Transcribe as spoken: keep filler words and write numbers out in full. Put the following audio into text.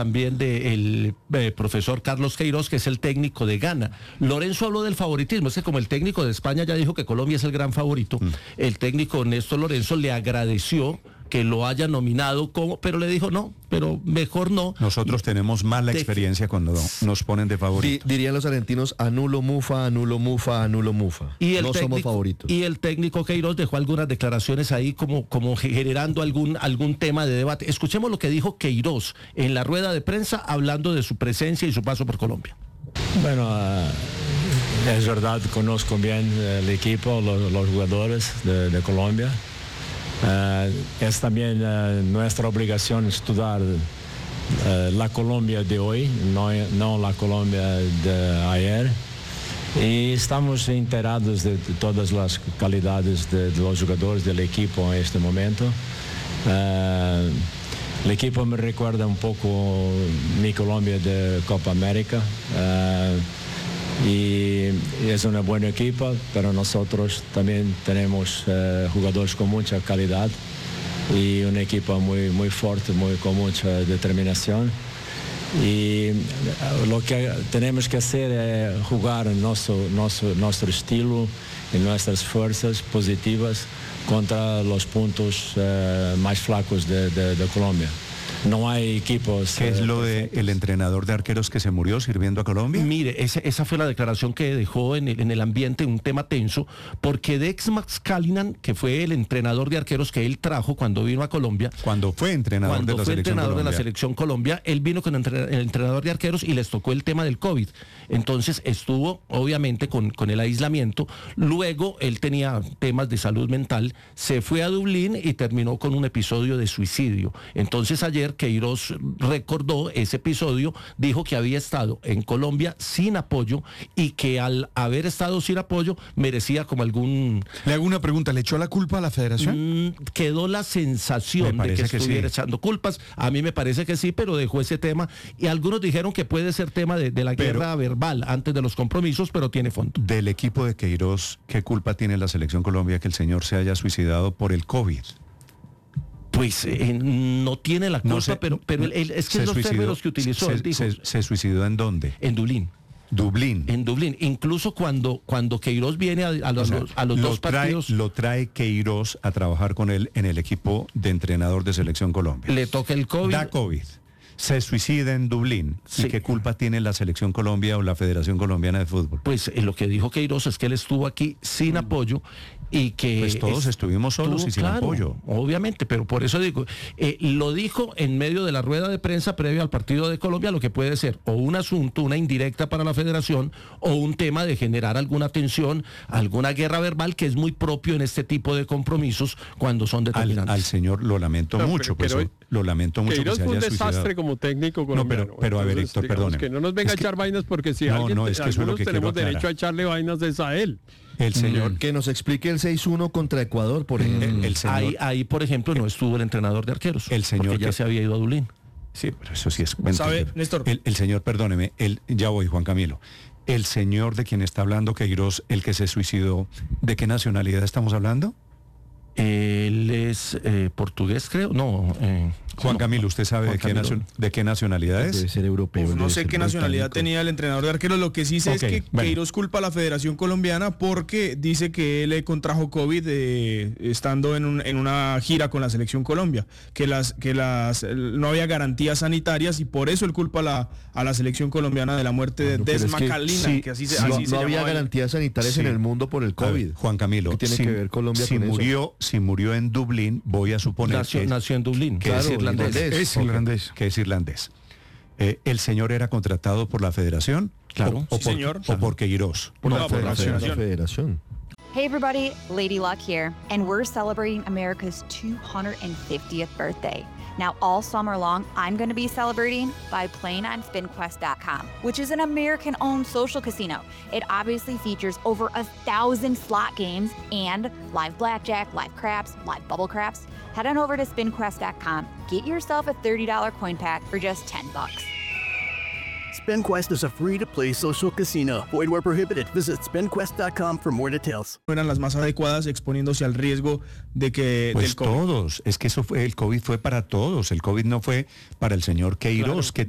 también del eh, profesor Carlos Queiroz, que es el técnico de Ghana. Lorenzo habló del favoritismo, es que como el técnico de España ya dijo que Colombia es el gran favorito, mm. el técnico Néstor Lorenzo le agradeció que lo haya nominado como, pero le dijo no, pero mejor no. Nosotros tenemos mala experiencia cuando nos ponen de favorito. Di, dirían los argentinos, anulo mufa, anulo mufa, anulo mufa. Y el no técnico, somos favoritos. Y el técnico Queiroz dejó algunas declaraciones ahí como, como generando algún, algún tema de debate. Escuchemos lo que dijo Queiroz en la rueda de prensa hablando de su presencia y su paso por Colombia. Bueno, uh, es verdad, conozco bien el equipo, los, los jugadores de, de Colombia. Uh, es también uh, nuestra obligación estudiar uh, la Colombia de hoy, no, no la Colombia de ayer. Y estamos enterados de, de todas las calidades de, de los jugadores del equipo en este momento. Uh, el equipo me recuerda un poco mi Colombia de Copa América. Uh, y es una buena equipo, pero nosotros también tenemos uh, jugadores con mucha calidad y un equipo muy, muy fuerte, muy, con mucha determinación. Y lo que tenemos que hacer es jugar nuestro, nuestro, nuestro estilo y nuestras fuerzas positivas contra los puntos uh, más flacos de, de, de Colombia. No hay equipos. ¿Qué es lo del de entrenador de arqueros que se murió sirviendo a Colombia? Mire, esa, esa fue la declaración que dejó en el, en el ambiente un tema tenso, porque Dex Maxcalinan, que fue el entrenador de arqueros que él trajo cuando vino a Colombia. Cuando fue entrenador, cuando de, la fue entrenador Colombia. de la Selección Colombia, él vino con el entrenador de arqueros y les tocó el tema del COVID. Entonces estuvo, obviamente, con, con el aislamiento. Luego él tenía temas de salud mental, se fue a Dublín y terminó con un episodio de suicidio. Entonces ayer Queiroz recordó ese episodio, dijo que había estado en Colombia sin apoyo y que al haber estado sin apoyo merecía como algún... Le hago una pregunta, ¿le echó la culpa a la federación? Mmm, quedó la sensación de que, que estuviera sí. echando culpas. A mí me parece que sí, pero dejó ese tema y algunos dijeron que puede ser tema de, de la pero, guerra verbal antes de los compromisos, pero tiene fondo. Del equipo de Queiroz, ¿qué culpa tiene la Selección Colombia que el señor se haya suicidado por el COVID? Pues eh, no tiene la culpa, no se, pero, pero él, él, es que es los suicidó, términos que utilizó. Se, él dijo, se, ¿Se suicidó en dónde? En Dublín. Dublín. En Dublín. Incluso cuando, cuando Queiroz viene a, a los, o sea, a los lo dos trae, partidos. Lo trae Queiroz a trabajar con él en el equipo de entrenador de Selección Colombia. Le toca el COVID. Da COVID. Se suicida en Dublín. Sí. ¿Y qué culpa tiene la Selección Colombia o la Federación Colombiana de Fútbol? Pues eh, lo que dijo Queiroz es que él estuvo aquí sin apoyo y que... Pues todos es, estuvimos solos estuvo, y sin claro, apoyo. Obviamente, pero por eso digo, eh, lo dijo en medio de la rueda de prensa previo al partido de Colombia, lo que puede ser o un asunto, una indirecta para la federación o un tema de generar alguna tensión, alguna guerra verbal que es muy propio en este tipo de compromisos cuando son determinantes. Al, al señor lo lamento no, mucho, pero, pero, pero lo lamento mucho Queiroz que se fue haya un desastre suicidado. Como técnico colombiano. No, pero, pero a ver, Héctor, perdón. Que no nos venga es a echar que, vainas porque si no, alguien, no, es que algunos que tenemos derecho a echarle vainas es a él. El señor... Mm. Que nos explique el seis uno contra Ecuador, por ejemplo. El, el señor, ahí, ahí, por ejemplo, no estuvo el entrenador de arqueros. El señor porque ya que, se había ido a Dublín. Sí, pero eso sí es... ¿Sabe, Néstor? El, el señor, perdóneme, el, ya voy, Juan Camilo. El señor de quien está hablando, Queiroz, el que se suicidó, ¿de qué nacionalidad estamos hablando? Él es eh, portugués, creo. No. Eh, Juan no, Camilo, ¿usted sabe de qué, nacion, de qué nacionalidad es? Debe ser europeo. Uf, no sé qué nacionalidad británico. Tenía el entrenador de arqueros. Lo que sí sé okay, es que bueno. Queiroz culpa a la Federación Colombiana porque dice que él contrajo COVID eh, estando en, un, en una gira con la Selección Colombia, que las que las no había garantías sanitarias y por eso él culpa a la, a la Selección Colombiana de la muerte de Des Macalina, que, sí, que así se, no, así no se había llamaba garantías sanitarias sí. en el mundo por el COVID. Ver, Juan Camilo, ¿qué tiene si, que ver Colombia si con murió, eso? Si murió en Dublín, voy a suponer nació, que, nació en Dublín, que claro, es irlandés. Es irlandés. Que es irlandés. Eh, ¿El señor era contratado por la federación? Claro. ¿O, o sí, por, señor. ¿O por Queiroz? Por, no, la, por la federación. federación. la federación. Hey everybody, Lady Luck here, and we're celebrating America's two hundred fiftieth birthday. Now, all summer long, I'm going to be celebrating by playing on spin quest dot com, which is an American-owned social casino. It obviously features over a thousand slot games and live blackjack, live craps, live bubble craps. Head on over to spin quest dot com. Get yourself a thirty dollars coin pack for just ten bucks. SpinQuest is a free-to-play social casino. Void where prohibited. Visit spin quest dot com for more details. No eran las más adecuadas, exponiéndose al riesgo de que pues del COVID. Todos, es que eso fue, el COVID fue para todos. El COVID no fue para el señor Queiroz, claro. que